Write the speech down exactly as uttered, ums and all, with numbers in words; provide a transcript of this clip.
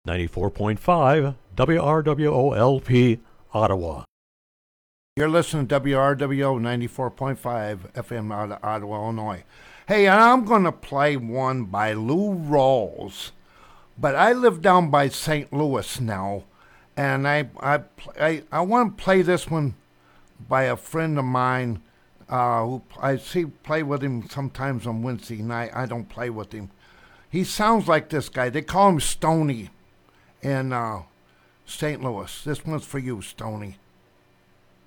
ninety-four point five W R W O L P, Ottawa. You're listening to W R W O ninety-four point five F M out of Ottawa, Illinois. Hey, I'm going to play one by Lou Rawls, but I live down by Saint Louis now, and I I I, I want to play this one by a friend of mine uh, who I see play with him sometimes on Wednesday night. I don't play with him. He sounds like this guy. They call him Stoney in uh, Saint Louis. This one's for you, Stoney.